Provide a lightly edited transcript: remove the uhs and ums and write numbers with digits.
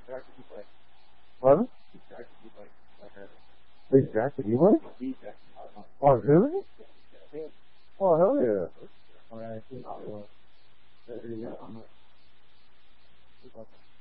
What? Big jacket, you like? Oh, really? Oh, hell yeah.